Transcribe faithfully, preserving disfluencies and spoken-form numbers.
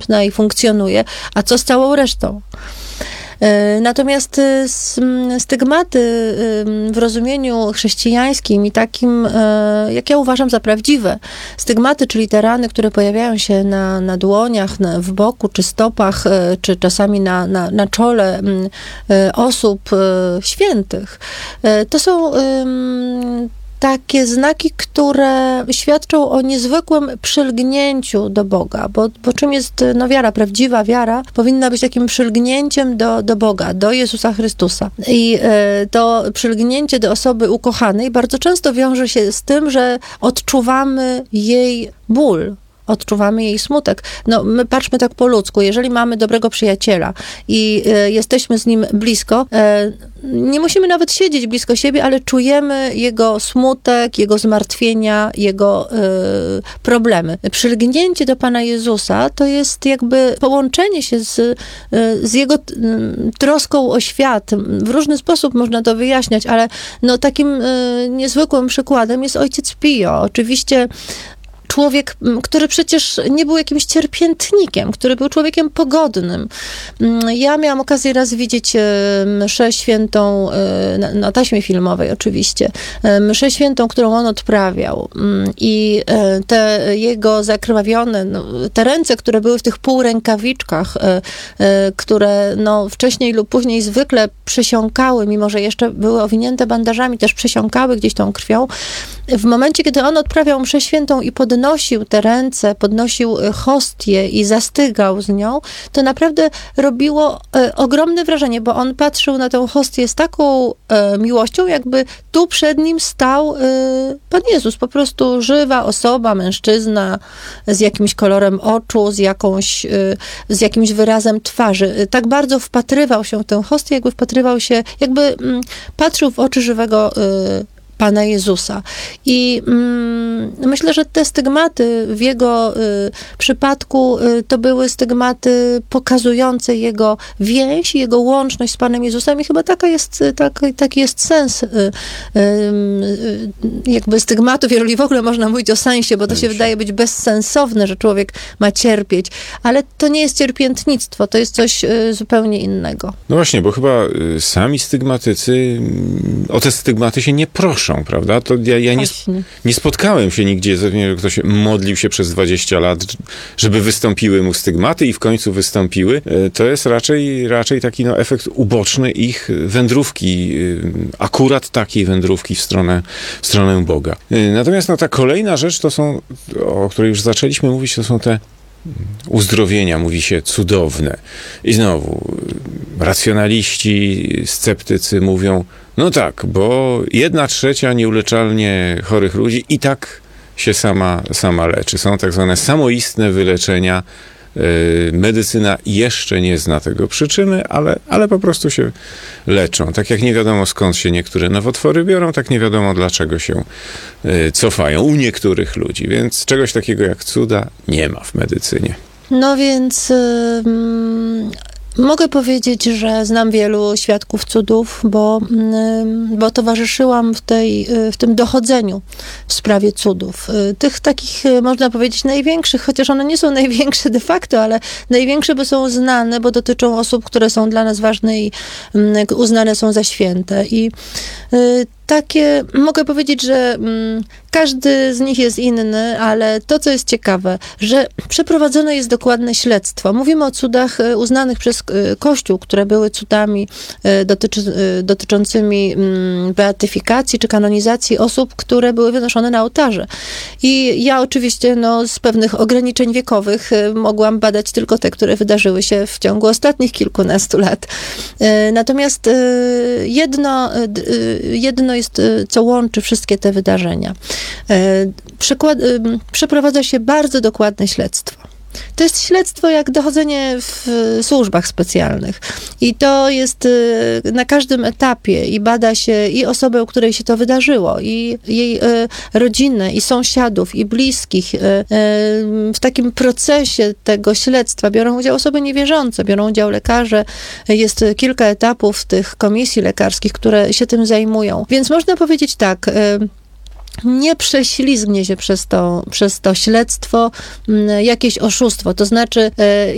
dostępna i funkcjonuje, a co z całą resztą? Natomiast stygmaty w rozumieniu chrześcijańskim i takim, jak ja uważam za prawdziwe, stygmaty, czyli te rany, które pojawiają się na, na dłoniach, na, w boku, czy stopach, czy czasami na, na, na czole osób świętych, to są takie znaki, które świadczą o niezwykłym przylgnięciu do Boga, bo, bo czym jest no, wiara, prawdziwa wiara powinna być takim przylgnięciem do, do Boga, do Jezusa Chrystusa. I e, to przylgnięcie do osoby ukochanej bardzo często wiąże się z tym, że odczuwamy jej ból, odczuwamy jej smutek. No, my patrzmy tak po ludzku. Jeżeli mamy dobrego przyjaciela i e, jesteśmy z nim blisko, e, nie musimy nawet siedzieć blisko siebie, ale czujemy jego smutek, jego zmartwienia, jego e, problemy. Przylgnięcie do Pana Jezusa to jest jakby połączenie się z, e, z jego e, troską o świat. W różny sposób można to wyjaśniać, ale no, takim e, niezwykłym przykładem jest ojciec Pio. Oczywiście człowiek, który przecież nie był jakimś cierpiętnikiem, który był człowiekiem pogodnym. Ja miałam okazję raz widzieć mszę świętą, na, na taśmie filmowej oczywiście, mszę świętą, którą on odprawiał. I te jego zakrwawione, no, te ręce, które były w tych półrękawiczkach, które no, wcześniej lub później zwykle przesiąkały, mimo że jeszcze były owinięte bandażami, też przesiąkały gdzieś tą krwią. W momencie, kiedy on odprawiał mszę świętą i podnosił te ręce, podnosił hostię i zastygał z nią, to naprawdę robiło e, ogromne wrażenie, bo on patrzył na tę hostię z taką e, miłością, jakby tu przed nim stał e, Pan Jezus, po prostu żywa osoba, mężczyzna z jakimś kolorem oczu, z, jakąś, e, z jakimś wyrazem twarzy. Tak bardzo wpatrywał się w tę hostię, jakby wpatrywał się, jakby m, patrzył w oczy żywego e, Pana Jezusa. I mm, myślę, że te stygmaty w jego y, przypadku y, to były stygmaty pokazujące jego więź, jego łączność z Panem Jezusem i chyba taka jest, tak, taki jest sens y, y, y, jakby stygmatów, jeżeli w ogóle można mówić o sensie, bo to się wydaje być bezsensowne, że człowiek ma cierpieć, ale to nie jest cierpiętnictwo, to jest coś y, zupełnie innego. No właśnie, bo chyba y, sami stygmatycy y, o te stygmaty się nie proszą, prawda? To ja, ja nie, nie spotkałem się nigdzie, że ktoś modlił się przez dwadzieścia lat, żeby wystąpiły mu stygmaty i w końcu wystąpiły. To jest raczej, raczej taki no, efekt uboczny ich wędrówki, akurat takiej wędrówki w stronę, w stronę Boga. Natomiast no, ta kolejna rzecz, to są, o której już zaczęliśmy mówić, to są te uzdrowienia, mówi się, cudowne. I znowu racjonaliści, sceptycy mówią, no tak, bo jedna trzecia nieuleczalnie chorych ludzi i tak się sama, sama leczy. Są tak zwane samoistne wyleczenia. Medycyna jeszcze nie zna tego przyczyny, ale, ale po prostu się leczą. Tak jak nie wiadomo skąd się niektóre nowotwory biorą, tak nie wiadomo dlaczego się cofają u niektórych ludzi. Więc czegoś takiego jak cuda nie ma w medycynie. No więc... Yy... Mogę powiedzieć, że znam wielu świadków cudów, bo, bo towarzyszyłam w, tej, w tym dochodzeniu w sprawie cudów. Tych takich, można powiedzieć, największych, chociaż one nie są największe de facto, ale największe, bo są znane, bo dotyczą osób, które są dla nas ważne i uznane są za święte. I takie, mogę powiedzieć, że mm, każdy z nich jest inny, ale to, co jest ciekawe, że przeprowadzone jest dokładne śledztwo. Mówimy o cudach uznanych przez Kościół, które były cudami dotyczy, dotyczącymi mm, beatyfikacji czy kanonizacji osób, które były wynoszone na ołtarze. I ja oczywiście no, z pewnych ograniczeń wiekowych mogłam badać tylko te, które wydarzyły się w ciągu ostatnich kilkunastu lat. Natomiast jedno, jedno jest, co łączy wszystkie te wydarzenia. Przykład, przeprowadza się bardzo dokładne śledztwo. To jest śledztwo jak dochodzenie w służbach specjalnych. I to jest na każdym etapie i bada się i osobę, u której się to wydarzyło, i jej rodzinę, i sąsiadów, i bliskich. W takim procesie tego śledztwa biorą udział osoby niewierzące, biorą udział lekarze. Jest kilka etapów tych komisji lekarskich, które się tym zajmują. Więc można powiedzieć tak, nie prześlizgnie się przez to, przez to śledztwo jakieś oszustwo. To znaczy